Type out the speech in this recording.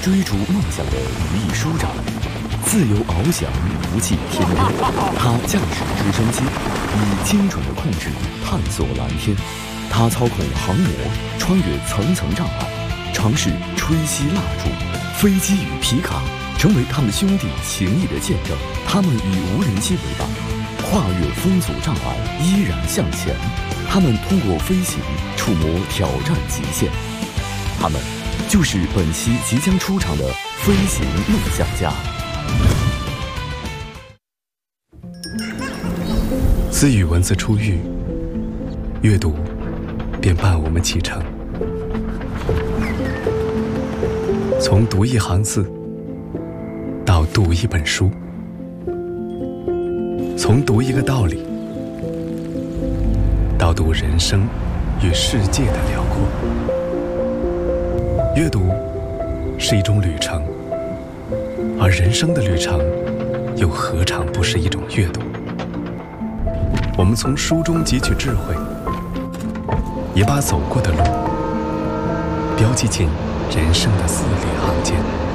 追逐梦想的羽翼舒展，自由翱翔，不计天边。他驾驶直升机，以精准的控制探索蓝天。他操控航模，穿越层层障碍，尝试吹熄蜡烛。飞机与皮卡成为他们兄弟情谊的见证。他们与无人机为伴，跨越风阻障碍，依然向前。他们通过飞行触摸挑战极限。他们就是本期即将出场的飞行梦想家。 自与文字初遇，阅读便伴我们启程。从读一行字到读一本书，从读一个道理到读人生与世界的辽阔。阅读是一种旅程，而人生的旅程又何尝不是一种阅读？我们从书中汲取智慧，也把走过的路标记进人生的字里行间。